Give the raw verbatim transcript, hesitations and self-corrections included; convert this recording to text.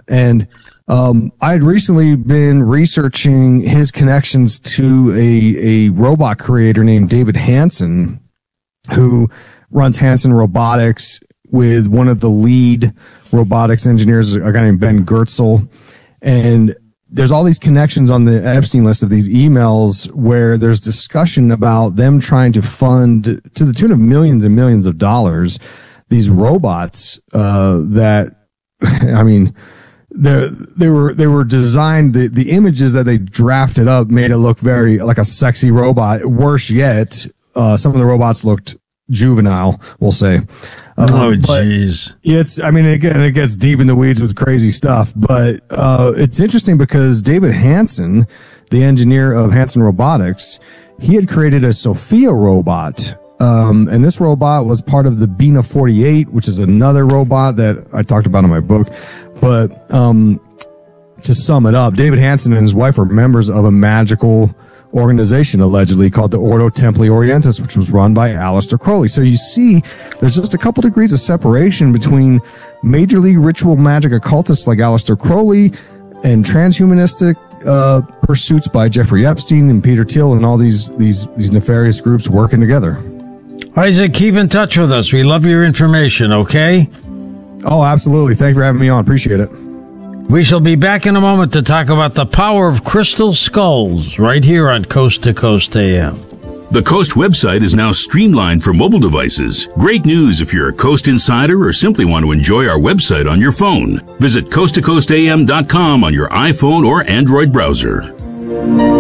And um, I had recently been researching his connections to a, a robot creator named David Hansen, who runs Hansen Robotics with one of the lead robotics engineers, a guy named Ben Goertzel. And there's all these connections on the Epstein list of these emails where there's discussion about them trying to fund to the tune of millions and millions of dollars these robots uh, that, I mean, they they were they were designed. The the images that they drafted up made it look very like a sexy robot. Worse yet, uh, some of the robots looked juvenile, we'll say. Um, oh, jeez. It's, I mean, again, it gets deep in the weeds with crazy stuff, but, uh, it's interesting because David Hansen, the engineer of Hansen Robotics, he had created a Sophia robot. Um, and this robot was part of the Bina forty-eight, which is another robot that I talked about in my book. But, um, to sum it up, David Hansen and his wife were members of a magical organization allegedly called the Ordo Templi Orientis, which was run by Aleister Crowley. So you see, there's just a couple degrees of separation between major league ritual magic occultists like Aleister Crowley and transhumanistic uh, pursuits by Jeffrey Epstein and Peter Thiel and all these these these nefarious groups working together. Isaac, keep in touch with us. We love your information, okay? Oh, absolutely. Thank you for having me on. Appreciate it. We shall be back in a moment to talk about the power of crystal skulls right here on Coast to Coast A M. The Coast website is now streamlined for mobile devices. Great news if you're a Coast insider or simply want to enjoy our website on your phone. Visit coast to coast a m dot com on your iPhone or Android browser.